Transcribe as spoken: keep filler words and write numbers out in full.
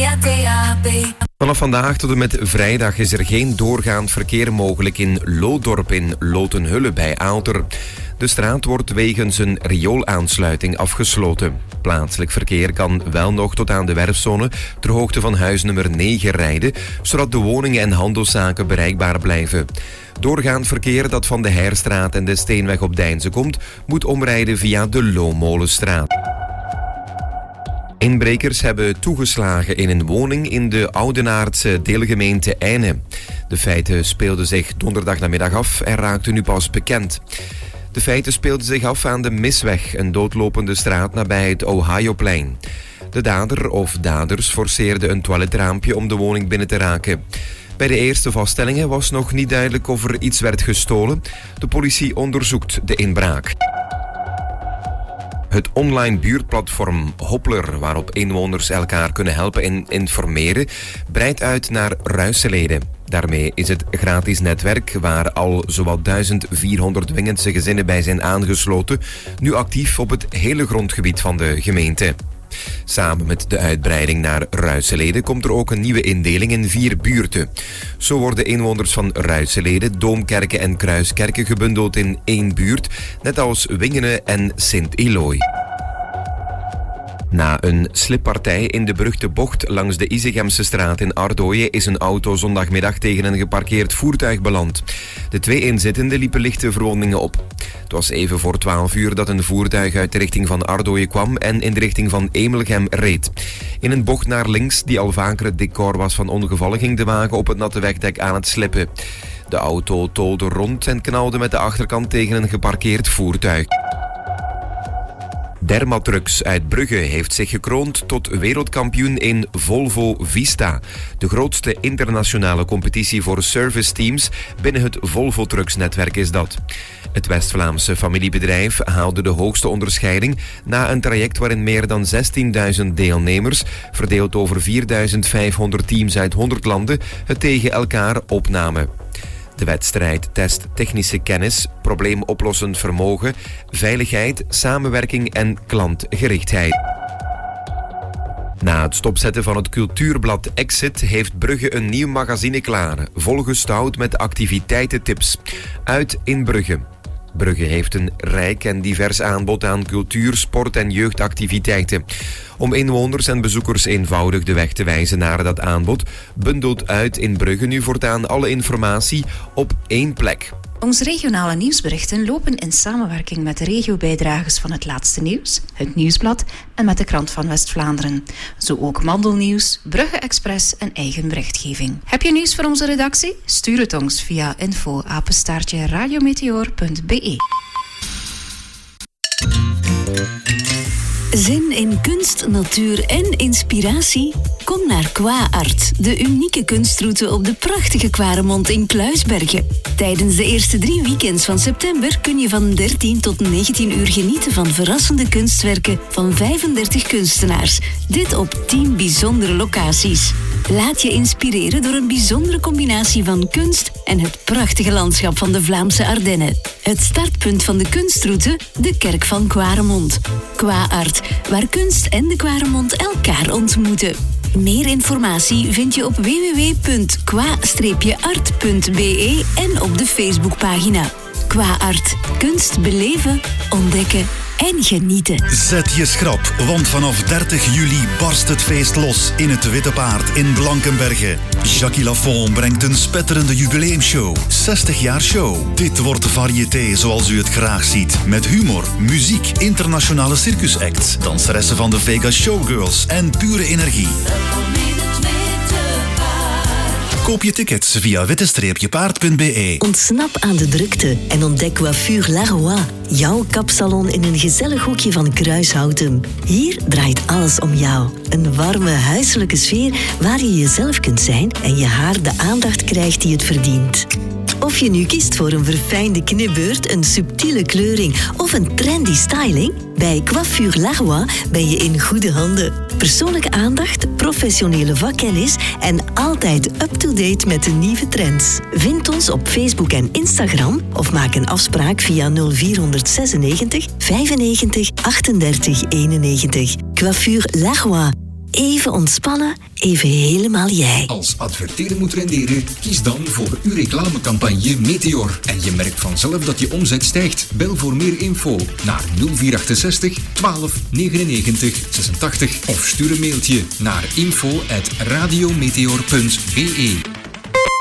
via D A B. Vanaf vandaag tot en met vrijdag is er geen doorgaand verkeer mogelijk in Looddorp in Lotenhulle bij Aalter. De straat wordt wegens een rioolaansluiting afgesloten. Plaatselijk verkeer kan wel nog tot aan de werfzone ter hoogte van huis nummer negen rijden, zodat de woningen en handelszaken bereikbaar blijven. Doorgaand verkeer dat van de Heirstraat en de Steenweg op Deinze komt, moet omrijden via de Loomolenstraat. Inbrekers hebben toegeslagen in een woning in de Oudenaardse deelgemeente Eyne. De feiten speelden zich donderdagmiddag af en raakten nu pas bekend. De feiten speelden zich af aan de Misweg, een doodlopende straat nabij het Ohioplein. De dader of daders forceerden een toiletraampje om de woning binnen te raken. Bij de eerste vaststellingen was nog niet duidelijk of er iets werd gestolen. De politie onderzoekt de inbraak. Het online buurtplatform Hoppler, waarop inwoners elkaar kunnen helpen en informeren, breidt uit naar Ruisselede. Daarmee is het gratis netwerk, waar al zowat duizend vierhonderd Wingense gezinnen bij zijn aangesloten, nu actief op het hele grondgebied van de gemeente. Samen met de uitbreiding naar Ruisselede komt er ook een nieuwe indeling in vier buurten. Zo worden inwoners van Ruisselede, Doomkerken en Kruiskerken gebundeld in één buurt, net als Wingene en Sint-Eloy. Na een slippartij in de beruchte bocht langs de Izegemse straat in Ardooien is een auto zondagmiddag tegen een geparkeerd voertuig beland. De twee inzittenden liepen lichte verwondingen op. Het was even voor twaalf uur dat een voertuig uit de richting van Ardooien kwam en in de richting van Emelgem reed. In een bocht naar links, die al vaker het decor was van ongevallen, ging de wagen op het natte wegdek aan het slippen. De auto tolde rond en knalde met de achterkant tegen een geparkeerd voertuig. Dermatrucks uit Brugge heeft zich gekroond tot wereldkampioen in Volvo Vista. De grootste internationale competitie voor serviceteams binnen het Volvo Trucks netwerk is dat. Het West-Vlaamse familiebedrijf haalde de hoogste onderscheiding na een traject waarin meer dan zestienduizend deelnemers, verdeeld over vierduizend vijfhonderd teams uit honderd landen, het tegen elkaar opnamen. De wedstrijd test technische kennis, probleemoplossend vermogen, veiligheid, samenwerking en klantgerichtheid. Na het stopzetten van het cultuurblad Exit heeft Brugge een nieuw magazine klaar, volgestouwd met activiteitentips. Uit in Brugge. Brugge heeft een rijk en divers aanbod aan cultuur, sport en jeugdactiviteiten. Om inwoners en bezoekers eenvoudig de weg te wijzen naar dat aanbod, bundelt Uit in Brugge nu voortaan alle informatie op één plek. Onze regionale nieuwsberichten lopen in samenwerking met de regiobijdragers van het laatste nieuws, het Nieuwsblad en met de Krant van West-Vlaanderen. Zo ook Mandelnieuws, Brugge Express en eigen berichtgeving. Heb je nieuws voor onze redactie? Stuur het ons via info apenstaartje radiometeor punt b e. Zin in kunst, natuur en inspiratie? Kom naar Qua Art, de unieke kunstroute op de prachtige Kwaremond in Kluisbergen. Tijdens de eerste drie weekends van september kun je van dertien tot negentien uur genieten van verrassende kunstwerken van vijfendertig kunstenaars. Dit op tien bijzondere locaties. Laat je inspireren door een bijzondere combinatie van kunst en het prachtige landschap van de Vlaamse Ardennen. Het startpunt van de kunstroute, de Kerk van Kwaremond. Qua Art, waar kunst en de Kwaremond elkaar ontmoeten. Meer informatie vind je op w w w punt qua art punt b e en op de Facebookpagina. Qua Art. Kunst beleven, ontdekken en genieten. Zet je schrap, want vanaf dertig juli barst het feest los in het Witte Paard in Blankenberge. Jackie Lafont brengt een spetterende jubileumshow. zestig jaar show. Dit wordt variété zoals u het graag ziet. Met humor, muziek, internationale circusacts, danseressen van de Vegas Showgirls en pure energie. Koop je tickets via witte paard punt b e. Ontsnap aan de drukte en ontdek Coiffure Laroy. Jouw kapsalon in een gezellig hoekje van Kruishouten. Hier draait alles om jou. Een warme, huiselijke sfeer waar je jezelf kunt zijn en je haar de aandacht krijgt die het verdient. Of je nu kiest voor een verfijnde knipbeurt, een subtiele kleuring of een trendy styling, bij Coiffure Laroy ben je in goede handen. Persoonlijke aandacht, professionele vakkennis en altijd up-to-date met de nieuwe trends. Vind ons op Facebook en Instagram of maak een afspraak via nul vier zesennegentig vijfennegentig achtendertig eenennegentig. Coiffure Laroy. Even ontspannen, even helemaal jij. Als adverteren moet renderen, kies dan voor uw reclamecampagne Meteor. En je merkt vanzelf dat je omzet stijgt. Bel voor meer info naar nul vier achtenzestig twaalf negenennegentig zesentachtig of stuur een mailtje naar info at radiometeor punt be.